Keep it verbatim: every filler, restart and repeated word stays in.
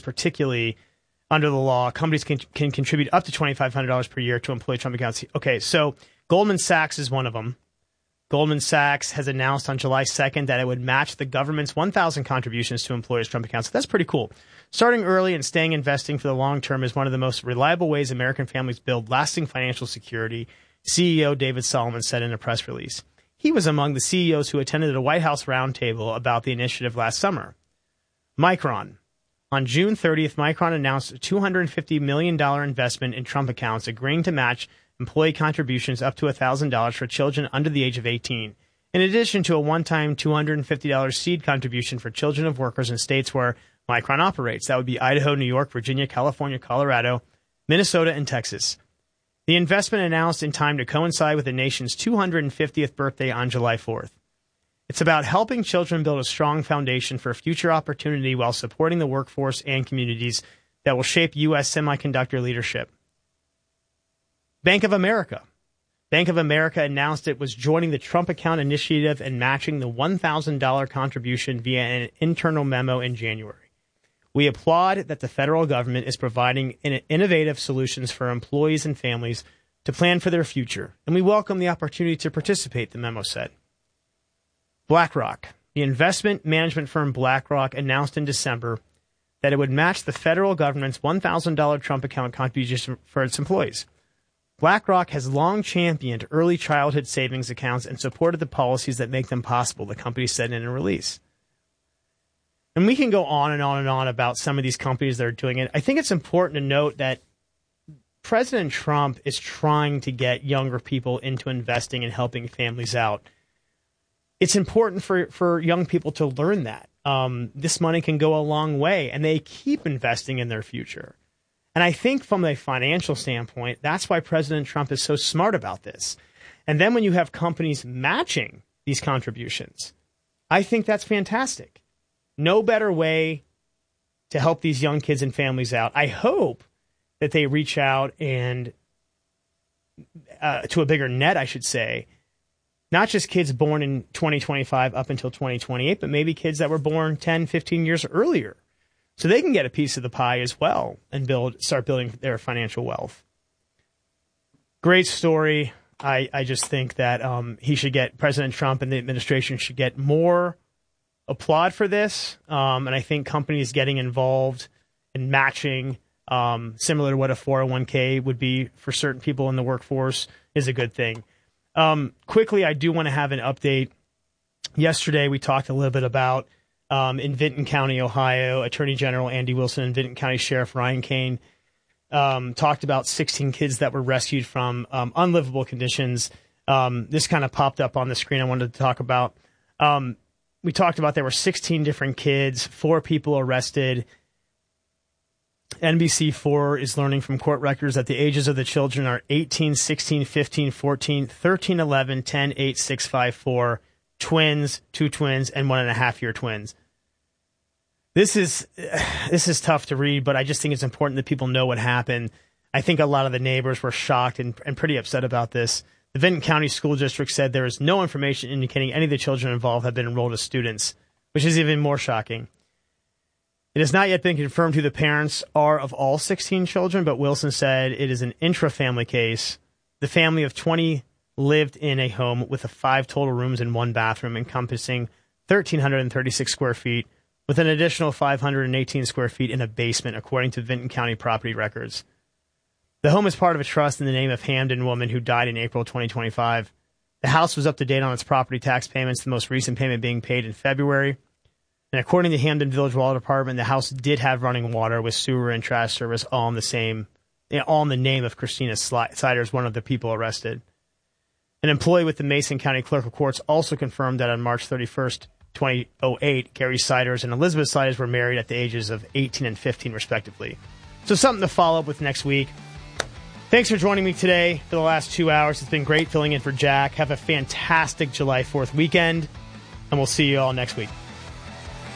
particularly under the law, companies can, can contribute up to twenty-five hundred dollars per year to employee Trump accounts. Okay, so Goldman Sachs is one of them. Goldman Sachs has announced on July second that it would match the government's one thousand contributions to employers' Trump accounts. That's pretty cool. Starting early and staying investing for the long term is one of the most reliable ways American families build lasting financial security, C E O David Solomon said in a press release. He was among the C E Os who attended a White House roundtable about the initiative last summer. Micron. On June thirtieth, Micron announced a two hundred fifty million dollars investment in Trump accounts, agreeing to match employee contributions up to one thousand dollars for children under the age of eighteen, in addition to a one-time two hundred fifty dollars seed contribution for children of workers in states where Micron operates. That would be Idaho, New York, Virginia, California, Colorado, Minnesota, and Texas. The investment announced in time to coincide with the nation's two hundred fiftieth birthday on July fourth. It's about helping children build a strong foundation for future opportunity while supporting the workforce and communities that will shape U S semiconductor leadership. Bank of America. Bank of America announced it was joining the Trump account initiative and matching the one thousand dollars contribution via an internal memo in January. We applaud that the federal government is providing innovative solutions for employees and families to plan for their future, and we welcome the opportunity to participate, the memo said. BlackRock. The investment management firm BlackRock announced in December that it would match the federal government's one thousand dollars Trump account contribution for its employees. BlackRock has long championed early childhood savings accounts and supported the policies that make them possible, the company said in a release. And we can go on and on and on about some of these companies that are doing it. I think it's important to note that President Trump is trying to get younger people into investing and helping families out. It's important for, for young people to learn that. Um, this money can go a long way, and they keep investing in their future. And I think from a financial standpoint, that's why President Trump is so smart about this. And then when you have companies matching these contributions, I think that's fantastic. No better way to help these young kids and families out. I hope that they reach out and uh, to a bigger net, I should say, not just kids born in twenty twenty-five up until twenty twenty-eight, but maybe kids that were born ten, fifteen years earlier. So they can get a piece of the pie as well and build, start building their financial wealth. Great story. I, I just think that um, he should get, President Trump and the administration should get more applaud for this. Um, and I think companies getting involved in matching, um, similar to what a four oh one k would be for certain people in the workforce, is a good thing. Um, quickly, I do want to have an update. Yesterday, we talked a little bit about um, in Vinton County, Ohio, Attorney General Andy Wilson and Vinton County Sheriff Ryan Kane um, talked about sixteen kids that were rescued from um, unlivable conditions. Um, this kind of popped up on the screen I wanted to talk about. Um, we talked about there were sixteen different kids, four people arrested. N B C four is learning from court records that the ages of the children are eighteen, sixteen, fifteen, fourteen, thirteen, eleven, ten, eight, six, five, four, twins, two twins, and one and a half year twins. This is this is tough to read, but I just think it's important that people know what happened. I think a lot of the neighbors were shocked and, and pretty upset about this. The Vinton County School District said there is no information indicating any of the children involved have been enrolled as students, which is even more shocking. It has not yet been confirmed who the parents are of all sixteen children, but Wilson said it is an intra-family case. The family of twenty lived in a home with a five total rooms and one bathroom encompassing one thousand three hundred thirty-six square feet, with an additional five hundred eighteen square feet in a basement, according to Vinton County property records. The home is part of a trust in the name of Hamden woman who died in April twenty twenty-five. The house was up to date on its property tax payments, the most recent payment being paid in February. And according to Hamden Village Water Department, the house did have running water with sewer and trash service all in the same, all in the name of Christina Siders, one of the people arrested. An employee with the Mason County Clerk of Courts also confirmed that on March thirty-first, twenty oh eight, Gary Siders and Elizabeth Siders were married at the ages of eighteen and fifteen, respectively. So something to follow up with next week. Thanks for joining me today for the last two hours. It's been great filling in for Jack. Have a fantastic July fourth weekend, and we'll see you all next week.